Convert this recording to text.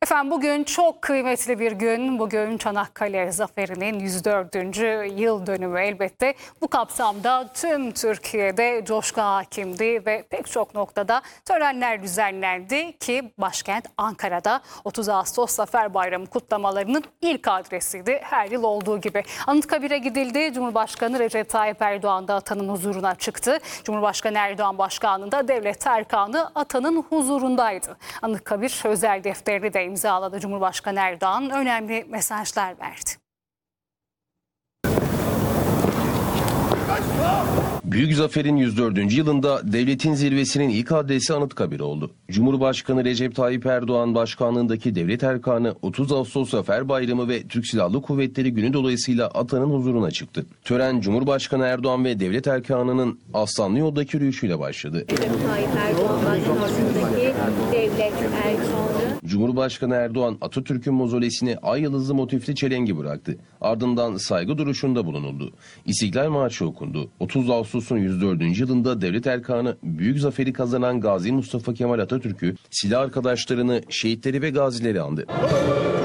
Efendim bugün çok kıymetli bir gün. Bugün Çanakkale Zaferi'nin 104. yıl dönümü elbette. Bu kapsamda tüm Türkiye'de coşku hakimdi ve pek çok noktada törenler düzenlendi ki başkent Ankara'da 30 Ağustos Zafer Bayramı kutlamalarının ilk adresiydi. Her yıl olduğu gibi. Anıtkabir'e gidildi. Cumhurbaşkanı Recep Tayyip Erdoğan da atanın huzuruna çıktı. Cumhurbaşkanı Erdoğan başkanlığında Devlet Erkanı atanın huzurundaydı. Anıtkabir özel defterini de imzaladı. Cumhurbaşkanı Erdoğan önemli mesajlar verdi. Büyük Zafer'in 104. yılında devletin zirvesinin ilk adresi Anıtkabir oldu. Cumhurbaşkanı Recep Tayyip Erdoğan başkanlığındaki Devlet Erkanı 30 Ağustos Zafer Bayramı ve Türk Silahlı Kuvvetleri Günü dolayısıyla atanın huzuruna çıktı. Tören Cumhurbaşkanı Erdoğan ve Devlet Erkanı'nın Aslanlı Yol'daki yürüyüşüyle başladı. Recep Tayyip Erdoğan başkanlığındaki Devlet Erkanı. Cumhurbaşkanı Erdoğan Atatürk'ün mozolesine ay yıldızlı motifli çelengi bıraktı. Ardından saygı duruşunda bulunuldu. İstiklal Marşı okundu. 30 Ağustos'un 104. yılında Devlet Erkanı büyük zaferi kazanan Gazi Mustafa Kemal Atatürk'ü, silah arkadaşlarını, şehitleri ve gazileri andı.